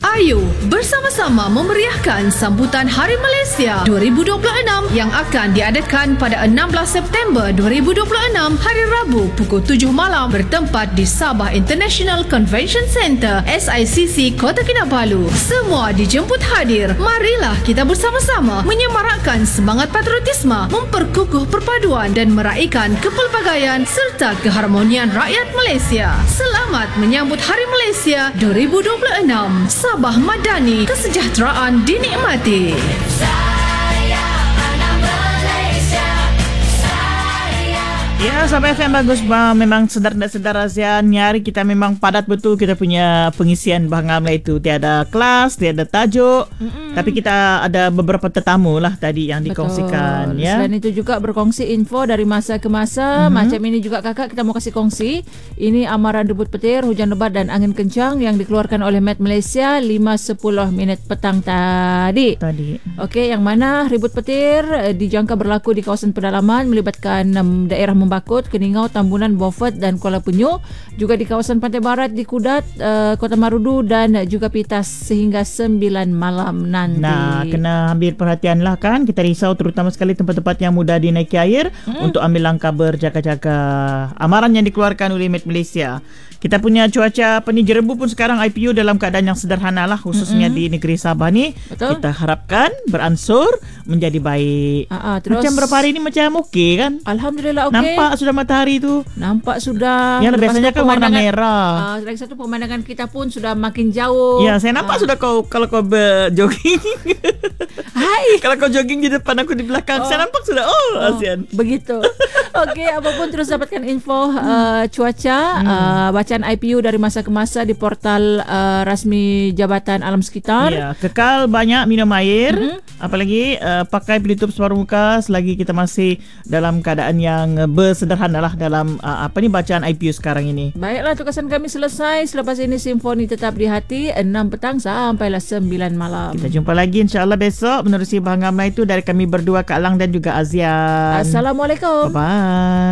Ayo bersama-sama memeriahkan sambutan Hari Malaysia 2026 yang akan diadakan pada 16 September 2026 hari Rabu pukul 7 malam bertempat di Sabah International Convention Centre SICC Kota Kinabalu. Semua dijemput hadir. Marilah kita bersama-sama menyemarakkan semangat patriotisme, memperkukuh perpaduan dan meraihkan kepelbagaian serta keharmonian rakyat Malaysia. Selamat menyambut Hari Malaysia 2026. Sabah Madani, kesejahteraan dinikmati. Ya, sampai FM bagus bang. Memang sedar tak sedar Azian. Hari kita memang padat betul. Kita punya pengisian Bahangam lah itu. Tiada kelas, tiada tajuk. Tapi kita ada beberapa tetamu lah tadi yang dikongsikan. Betul. Ya. Selain itu juga berkongsi info dari masa ke masa. Macam ini juga kakak kita mau kasih kongsi. Ini amaran debut petir, hujan lebat dan angin kencang yang dikeluarkan oleh Met Malaysia 5.10 minit petang tadi. Okey, yang mana ribut petir dijangka berlaku di kawasan pedalaman melibatkan daerah Bakut, Keningau, Tambunan, Beaufort dan Kuala Penyu, juga di kawasan pantai barat di Kudat, Kota Marudu dan juga Pitas sehingga 9 malam nanti. Nah, kena ambil perhatian lah kan. Kita risau terutama sekali tempat-tempat yang mudah dinaiki air untuk ambil langkah berjaga-jaga. Amaran yang dikeluarkan oleh Met Malaysia. Kita punya cuaca Jerebu pun sekarang IPU dalam keadaan yang sederhana lah, khususnya di negeri Sabah ni. Betul. Kita harapkan beransur menjadi baik. Terus, macam berapa hari ni macam okey kan? Alhamdulillah okey. Nampak sudah matahari tu. Nampak sudah. Yang biasanya kan warna merah. Lagi satu pemandangan kita pun sudah makin jauh. Ya, saya nampak sudah kalau kau berjogging. Hai. Kalau kau jogging di depan, aku di belakang. Saya nampak sudah. Azian. Begitu. Okey, apapun terus dapatkan info cuaca, bacaan IPU dari masa ke masa di portal rasmi Jabatan Alam Sekitar. Ya, kekal banyak minum air. Apalagi pakai pelitup separuh muka selagi kita masih dalam keadaan yang bersederhana lah dalam bacaan IPU sekarang ini. Baiklah, tugasan kami selesai. Selepas ini simfoni tetap di hati 6 petang sampailah 9 malam. Kita jumpa lagi insya-Allah besok menerusi Bahangam itu dari kami berdua, Kak Lang dan juga Azian. Assalamualaikum. Bye-bye.